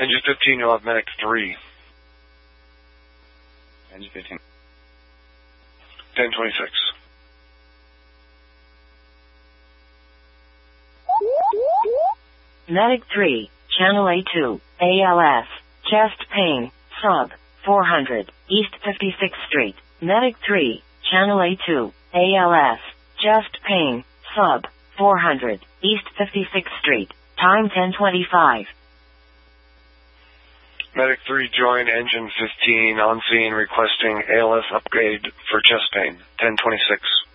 Engine 15, you'll have medic 3. Engine 15. 1026. Medic 3, Channel A2, ALS, chest pain, sub, 400, East 56th Street. Medic 3, Channel A2, ALS, chest pain, sub, 400, East 56th Street. Time 10:25. Medic 3, join Engine 15 on scene requesting ALS upgrade for chest pain. 1026.